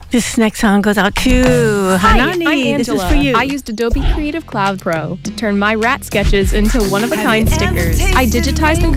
This next song goes out to Hanani. I'm Angela. This is for you. I used Adobe Creative Cloud Pro to turn my rat sketches into one-of-a-kind stickers. I digitized and